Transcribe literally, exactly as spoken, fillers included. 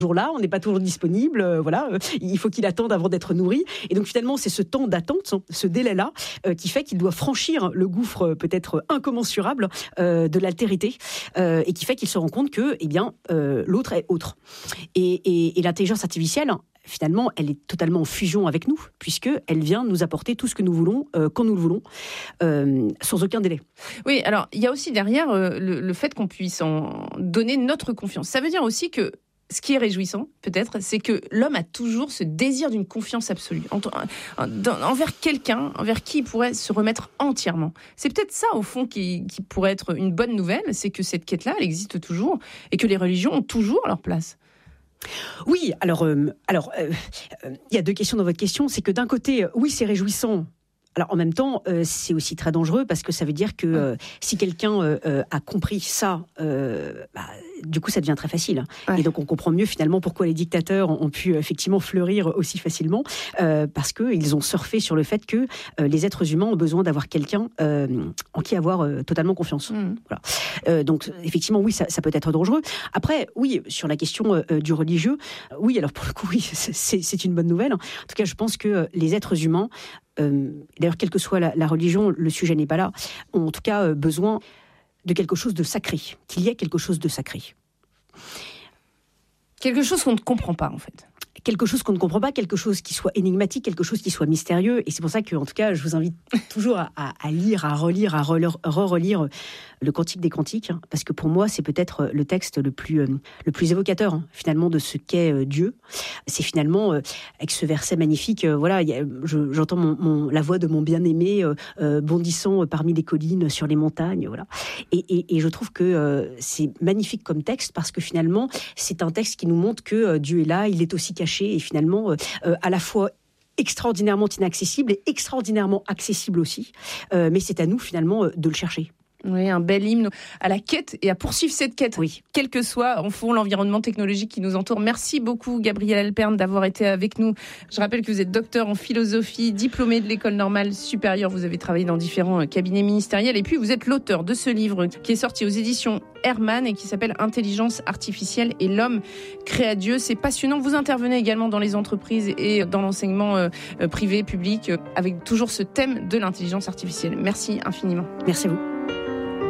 là, on n'est pas toujours disponible, euh, voilà, euh, il faut qu'il attende avant d'être nourri. Et donc finalement, c'est ce temps d'attente, ce délai-là, euh, qui fait qu'il doit franchir le gouffre euh, peut-être incommensurable euh, de l'altérité, euh, et qui fait qu'il se rend compte que, eh bien, euh, l'autre est autre. Et, et, et l'intelligence artificielle, finalement, elle est totalement en fusion avec nous, puisqu'elle vient nous apporter tout ce que nous voulons, euh, quand nous le voulons, euh, sans aucun délai. Oui, alors il y a aussi derrière euh, le, le fait qu'on puisse en donner notre confiance. Ça veut dire aussi que ce qui est réjouissant, peut-être, c'est que l'homme a toujours ce désir d'une confiance absolue en, en, en, envers quelqu'un, envers qui il pourrait se remettre entièrement. C'est peut-être ça, au fond, qui, qui pourrait être une bonne nouvelle, c'est que cette quête-là, elle existe toujours et que les religions ont toujours leur place. Oui, alors, euh, alors, euh, euh, il y a deux questions dans votre question. C'est que d'un côté, oui, c'est réjouissant. Alors en même temps, euh, c'est aussi très dangereux parce que ça veut dire que euh, si quelqu'un euh, a compris ça, euh, bah, du coup ça devient très facile. Ouais. Et donc on comprend mieux finalement pourquoi les dictateurs ont pu effectivement fleurir aussi facilement, euh, parce qu'ils ont surfé sur le fait que euh, les êtres humains ont besoin d'avoir quelqu'un euh, en qui avoir euh, totalement confiance. Mmh. Voilà. Euh, donc effectivement oui, ça, ça peut être dangereux. Après oui, sur la question euh, du religieux, euh, oui alors pour le coup oui, c'est, c'est, c'est une bonne nouvelle. En tout cas je pense que euh, les êtres humains, Euh, d'ailleurs, quelle que soit la, la religion, le sujet n'est pas là, ont en tout cas euh, besoin de quelque chose de sacré, qu'il y ait quelque chose de sacré. Quelque chose qu'on ne comprend pas, en fait. Quelque chose qu'on ne comprend pas, quelque chose qui soit énigmatique, quelque chose qui soit mystérieux. Et c'est pour ça que, en tout cas, je vous invite toujours à, à, à lire, à relire, à re-relire le Cantique des Cantiques, parce que pour moi, c'est peut-être le texte le plus, euh, le plus évocateur, hein, finalement, de ce qu'est euh, Dieu. C'est finalement, euh, avec ce verset magnifique, euh, voilà, y a, je, j'entends mon, mon, la voix de mon bien-aimé euh, euh, bondissant parmi les collines, sur les montagnes, voilà. Et, et, et je trouve que euh, c'est magnifique comme texte, parce que finalement, c'est un texte qui nous montre que euh, Dieu est là, il est aussi caché, et finalement, euh, à la fois extraordinairement inaccessible et extraordinairement accessible aussi. Euh, mais c'est à nous, finalement, de le chercher. Oui, un bel hymne à la quête et à poursuivre cette quête, oui. Quel que soit, en fond, l'environnement technologique qui nous entoure. Merci beaucoup, Gabrielle Alperne, d'avoir été avec nous. Je rappelle que vous êtes docteur en philosophie, diplômé de l'École normale supérieure. Vous avez travaillé dans différents cabinets ministériels. Et puis, vous êtes l'auteur de ce livre qui est sorti aux éditions Hermann et qui s'appelle « Intelligence artificielle et l'homme créa Dieu ». C'est passionnant. Vous intervenez également dans les entreprises et dans l'enseignement euh, privé, public, euh, avec toujours ce thème de l'intelligence artificielle. Merci infiniment. Merci à vous.